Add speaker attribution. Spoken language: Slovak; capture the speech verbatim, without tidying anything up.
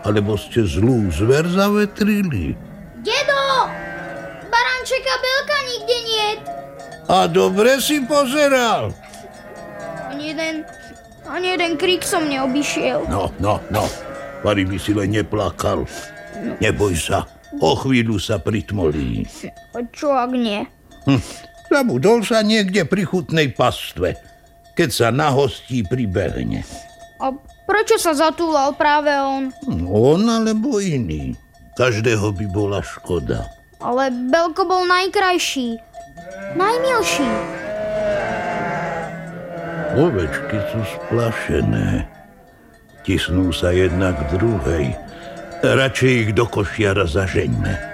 Speaker 1: Alebo ste zlú zver zavetrili?
Speaker 2: Dedo! Barančeka Belka nikde niet.
Speaker 1: A dobre si pozeral.
Speaker 2: Ani jeden, ani jeden krík som neobyšiel.
Speaker 1: No, no, no. Pari by si len neplakal. Neboj sa. O chvíľu sa pritmolí.
Speaker 2: A čo ak nie?
Speaker 1: Hm. Zabudol sa niekde pri chutnej pastve, keď sa na hostí pribehne.
Speaker 2: A prečo sa zatúlal práve on?
Speaker 1: On alebo iný. Každého by bola škoda.
Speaker 2: Ale Belko bol najkrajší. Najmilší.
Speaker 1: Ovečky sú splašené. Tisnú sa jedna k druhej. Radšej ich do košiara zažeňme.